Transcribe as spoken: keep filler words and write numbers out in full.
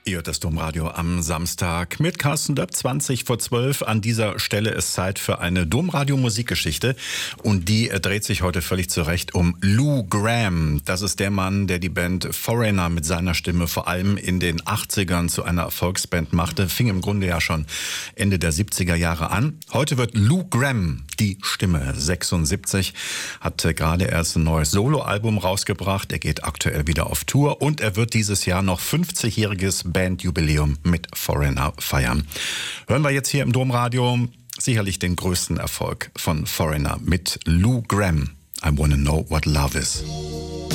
Ihr hört das Domradio am Samstag mit Carsten Döpp, zwanzig vor zwölf. An dieser Stelle ist Zeit für eine Domradio-Musikgeschichte. Und die dreht sich heute völlig zurecht um Lou Gramm. Das ist der Mann, der die Band Foreigner mit seiner Stimme vor allem in den achtzigern zu einer Erfolgsband machte. Fing im Grunde ja schon Ende der siebziger Jahre an. Heute wird Lou Gramm die Stimme. sechsundsiebzig, hat gerade erst ein neues Soloalbum rausgebracht. Er geht aktuell wieder auf Tour und er wird dieses Jahr noch fünfzigjähriges Bandjubiläum mit Foreigner feiern. Hören wir jetzt hier im Domradio sicherlich den größten Erfolg von Foreigner mit Lou Gramm. I Wanna Know What Love Is.